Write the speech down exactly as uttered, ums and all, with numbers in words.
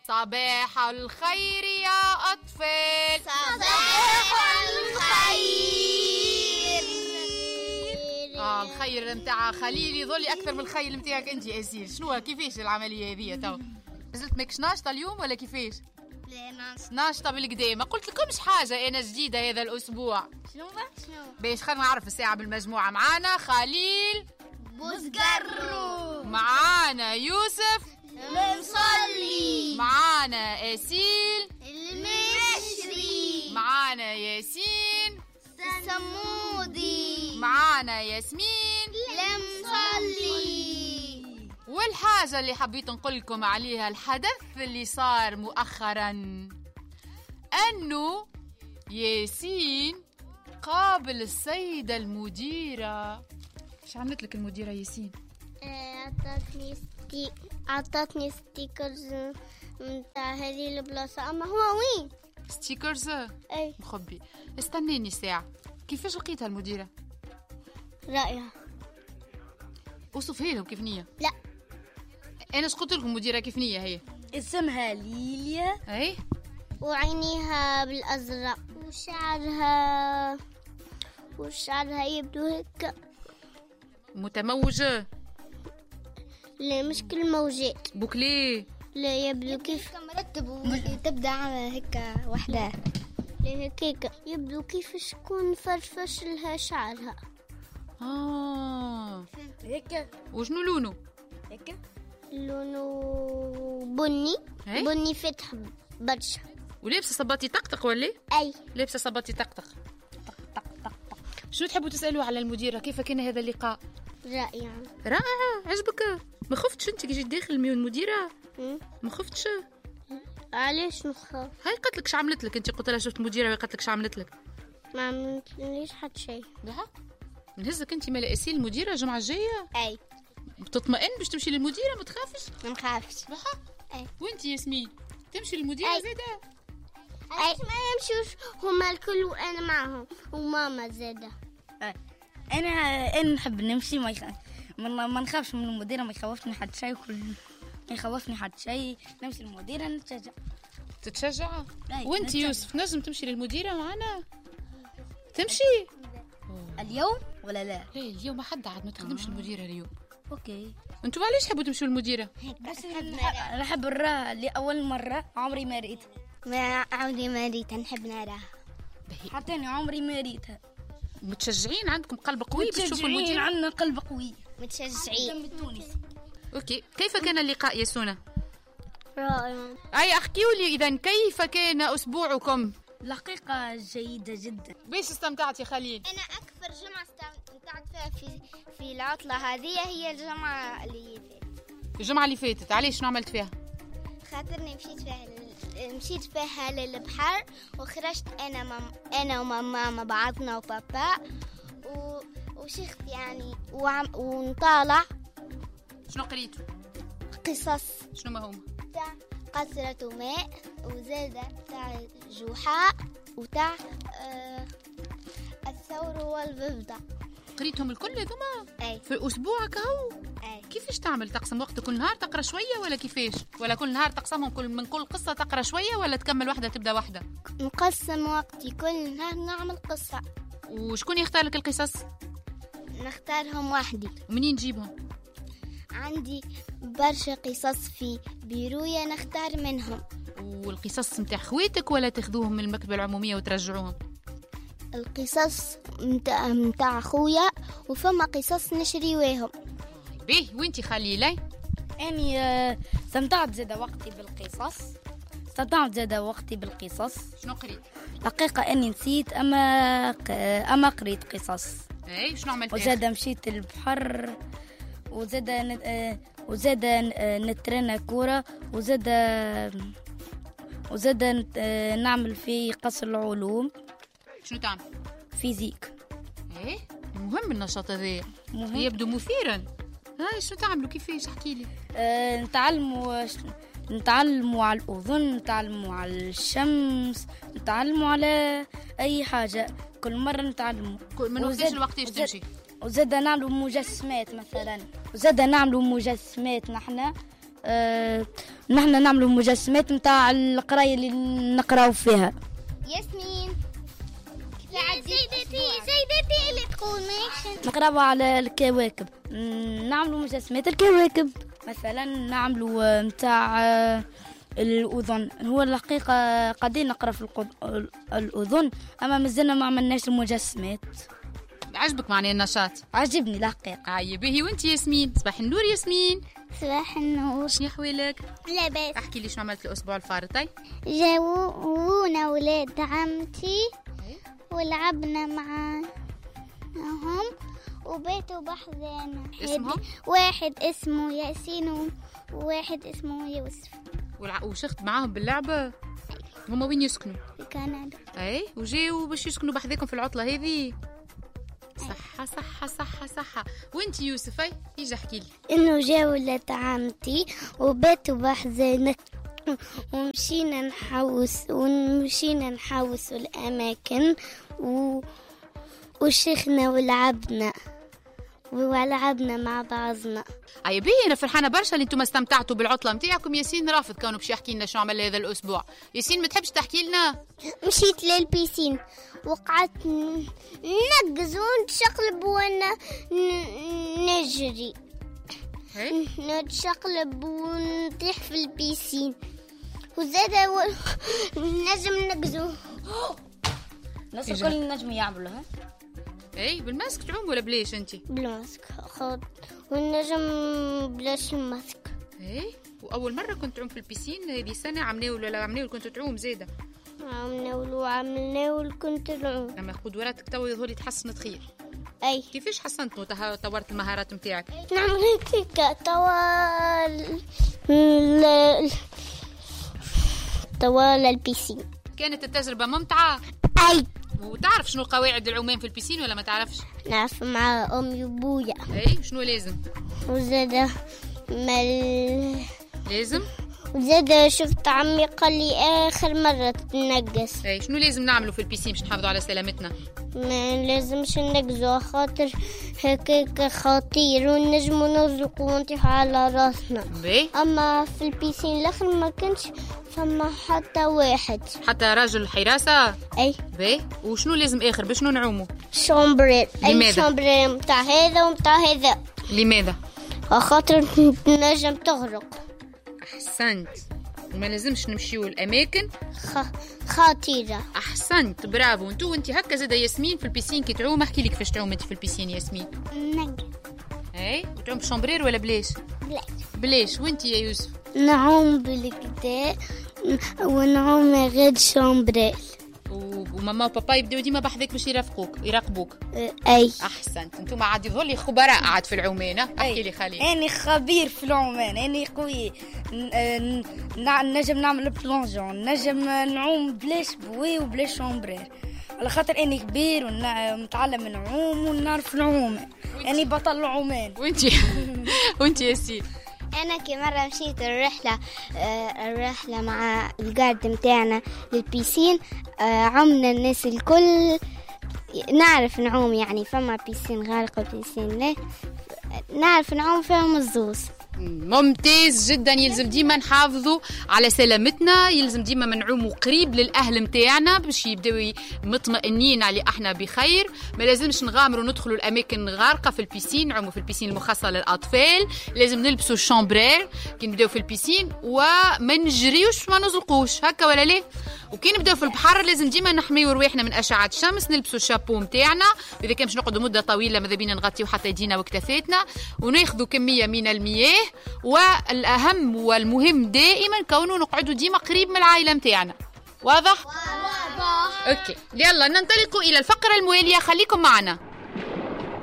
صباح الخير يا أطفال. صباح الخير. آه الخير متاع خليل يظل أكثر من الخير متاعك أنت يا أسير. شنو كيفاش العملية هذه تو؟ نزلت ماكش ناشطة اليوم ولا كيفاش؟ لا ناشطة. ناشطة بالكدا. ما قلت لكمش حاجة أنا جديدة هذا الأسبوع. شنو شنو؟ باش خلينا نعرف الساعة بالمجموعة. معانا خليل بوزقرو، معانا يوسف المصلي، معانا أسيل المشري، معانا ياسين السمودي، معانا ياسمين المصلي. والحاجة اللي حبيت نقول لكم عليها الحدث اللي صار مؤخرا أنه ياسين قابل السيدة المديرة. ايش عملت لك المديرة ياسين؟ عطتني ستي عطتني ستيكرز متاع هذه البلاصة. أما هو وين؟ ستيكرز؟ أي مخبي. استناني ساعة. كيفاش لقيتها المديرة؟ رائعة. وصفها لهم كيف نية. لا أنا اش قلت لكم المديرة كيف نية هي؟ اسمها ليليا. أي وعينيها بالأزرق وشعرها وشعرها يبدو هيك متموجة. لا مش كل موجات. بوكلي. لا يبدو كيف مرتب وتبدا هيك وحده. لا هيك يبدو كيف شكون فرفش لها شعرها. آه هيك. وشنو لونه؟ هيك لونه بني. أي؟ بني فتح برشا. ولابسة صباطي طقطق ولا؟ أي لابسة صباطي طقطق. طق طق طق طق. شنو تحبوا تسألوا على المديرة؟ كيف كان هذا اللقاء؟ رائعة. رائعة. عجبك؟ ما خفتش انت كي جيت داخل من المديرة؟ م? ما خفتش؟ علاش نخاف؟ هاي قالت لك عملت لك انت؟ قلت لها شفت المديرة وهي قالت لك عملت لك؟ ما عملتليش حتى شيء. بالحق نهزك انت مال اسيل المديرة الجمعة الجاية. أي بتطمئن باش تمشي للمديرة؟ ما تخافش؟ ما نخافش. بالحق. أي وانت ياسمين تمشي للمديرة أي. زاده؟ علاش ما يمشوش هما الكل وأنا معهم وماما زادة؟ انا انا نحب نمشي ما يخ... ما ما نخافش من المديره، ما يخوفني حد شيء، كل ما يخوفني حد شيء نمشي للمديره نتشجع. تتشجع؟ أي، وانت نتشجع. يوسف نجم تمشي للمديرة معنا؟ تمشي؟ اليوم ولا لا؟ لا اليوم ما حد عاد ما تخدمش المديرة اليوم. اوكي. انتوا علاش تحبوا تمشوا للمديرة؟ بس نحب نحب نراها لأول مرة عمري ما ريتها. ما عمري ما ريتها نحب نراها. حتى أنا عمري ما ريتها. متشجعين؟ عندكم قلب قوي باش تشوفوا متشجعين، المديرة؟ عندنا قلب قوي. متشجعين. دم التونسي. اوكي. كيف كان اللقاء يا سونا؟ رائع. اي احكيوا لي اذا كيف كان اسبوعكم؟ الحقيقة جيدة جدا. باش استمتعت يا خليل؟ أنا أكثر جمعة استمتعت فيها في في العطلة هذه هي الجمعة اللي فاتت. الجمعة اللي فاتت. علاش شنو عملت فيها؟ خاطرني مشيت فيها مشيت فيها للبحر وخرجت أنا مام أنا وماما مع بعضنا وبابا و... وشيخت يعني وعم... ونطالع شنو قريت؟ قصص شنو ما هم؟ تاع قصرة ماء وزادة تاع جحا وتاع آه الثور والضفدع. قريتهم الكل هذوما أي في اسبوعك اهو؟ أي كيفاش تعمل؟ تقسم وقت كل نهار تقرا شويه ولا كيفاش؟ ولا كل نهار تقسمهم كل من كل قصه تقرا شويه ولا تكمل واحده تبدا واحده؟ نقسم وقتي كل نهار نعمل قصة. وشكون يختار لك القصص؟ نختارهم وحدي. ومنين تجيبهم؟ عندي برشا قصص في بيروية نختار منهم. والقصص نتاع خواتك ولا تاخذوهم من المكتبه العموميه وترجعوهم؟ القصص متاع متاع خويا وفما قصص نشريوهم. بيه وانتي خليلي؟ أني آه، استمتعت زاد وقتي بالقصص. استمتعت زاد وقتي بالقصص. شنو قريت؟ الحقيقة أني نسيت أما ق... أما قريت قصص. اي شنو عملت؟ وزاد مشيت البحر وزاد ن... آه، وزاد آه، نترنا كورة وزاد وزاد آه، نعمل في قصر العلوم شنو تعمل؟ فيزيك. ايه مهم النشاط هذا، مهم. يبدو مثيرا. هاي شنو تعملوا كيفاش؟ احكي لي. آه، نتعلموا نتعلموا على الأذن، نتعلموا على الشمس، نتعلموا على أي حاجة، كل مرة نتعلموا. من وقتاش لوقتاش تمشي؟ وزاد نعملوا مجسمات مثلا، وزاد نعملوا مجسمات نحنا أه نحن نعملوا مجسمات نتاع القرايه اللي نقراو فيها. ياسمين سيدتي سيدتي اللي تقول ماشي نقراو على الكواكب، نعملوا مجسمات الكواكب مثلا، نعملوا نتاع الأذن. هو الحقيقة قاعدين نقرأ في الأذن أما مازلنا ما عملناش المجسمات. عجبك معني النشاط؟ عجبني الحقيقة. عاي باهي. وانت ياسمين؟ صباح النور ياسمين. صباح النور. شنو أحوالك؟ لاباس. احكي لي شنو عملت الأسبوع الفارط. جاونا ولاد عمتي ولعبنا معاهم وبيتوا بحذانا. اسمهم؟ واحد اسمه ياسين وواحد اسمه يوسف. وشخت معاهم باللعبة؟ هما وين يسكنوا؟ في كندا. اي وجاوا باش يسكنوا بحذاكم في العطلة هذه؟ صحة صحة صحة صحة. وانت يوسف اي يجي احكي لي. انه جاوا ولاد عمتي وبيتوا بحذانا ومشينا نحوس ومشينا نحوس الأماكن و... وشيخنا ولعبنا ولعبنا مع بعضنا. اي بيه انا فرحانه برشا اللي انتم استمتعتوا بالعطله نتاعكم. ياسين رافض كانوا باش يحكي لنا شنو عمل هذا الاسبوع. ياسين ما تحبش تحكي لنا؟ مشيت للبيسين وقعدت ننقز ونتشقلب وانا نجري نتشقلب ونطيح في البيسين وزاد و... نجم نقزو. الناس الكل نجم يعملوها. اي بالماسك تعوم ولا بلاش انت؟ بالماسك خاط والنجم بلاش الماسك. اي واول مره كنت تعوم في البيسين هذه سنه عملناو ولا عملناو كنت تعوم زاده؟ عملناو وعملناو كنت نعوم. لما قدراتك تو يظهر لي تحسنت خير. اي كيفاش حسنت وطورت المهارات نتاعك؟ نعمل هيك طوال طوال البيسين. كانت التجربه ممتعه؟ اي. وتعرف شنو قواعد العومان في البيسين ولا ما تعرفش؟ نعرف مع امي وبويا. اي شنو لازم؟ وزاد مل لازم؟ وزاد شفت عمي قال لي اخر مره تنقص. اي شنو لازم نعملوا في البيسين باش نحافظوا على سلامتنا؟ ما لازمش نقزوا خاطر هكاك خطير ونجموا نرزقوا ونطيحوا على راسنا. بي. اما في البيسين الاخر ما كانش فما حتى واحد حتى راجل حراسه. اي بي. وشنو لازم اخر باش نعوموا؟ شومبرير. لماذا؟ اي شومبرير متاع هذا ومتاع هذا. لماذا؟ خاطر نجم تغرق. احسنت. وما لازمش نمشيو الاماكن خ... خطيره. احسنت برافو. انتو وانت هكا زاده ياسمين في البيسين كي تعوم احكي لك كيفاش تعوم انت في البيسين ياسمين؟ نقل. اي وتعوم بشومبرير ولا بلاش؟ بلاش. بلاش. وانت يا يوسف؟ نعوم بالكدا ونعوم غير شومبرير. وماما وبابا يبداو ديما بحذاك باش يرافقوك يراقبوك. اي احسنت. انتم عاد يظهر لي خبراء قاعد في العومان. احكي لي خليل. اني خبير في العومان، اني قوي، نجم نعمل بلونجون، نجم نعوم بلاش بوي وبلاش شومبرير على خاطر اني كبير ونتعلم نعوم ونعرف العوم. اني بطل العومان. وانت وانت ياسين؟ انا كي مره مشيت الرحله آه الرحله مع الجارد نتاعنا للبيسين آه عمنا الناس الكل نعرف نعوم، يعني فما بيسين غارق وبيسين لا نعرف نعوم فيهم الزوز. ممتاز جدا. يلزم ديما نحافظوا على سلامتنا، يلزم ديما نعوموا قريب للاهل نتاعنا باش يبداو مطمئنين على احنا بخير. ما لازمش نغامروا ندخلوا الاماكن غارقه في البيسين، نعوموا في البيسين المخصصه للاطفال. لازم نلبسوا الشامبرير كي نبداو في البيسين وما نجريوش ما نزلقوش هكا ولا ليه. وكي نبداو في البحر لازم ديما نحميو رواحنا من اشعه الشمس، نلبسوا الشابو نتاعنا اذا كان باش نقعدوا مده طويله ماذا بينا نغطيو حتى يدينا وكتافاتنا، وناخذوا كميه من المياه. والأهم والمهم دائما كونوا نقعدوا ديما قريب من العائلة متاعنا. واضح؟ واضح. أوكي يلا ننطلق إلى الفقرة الموالية، خليكم معنا.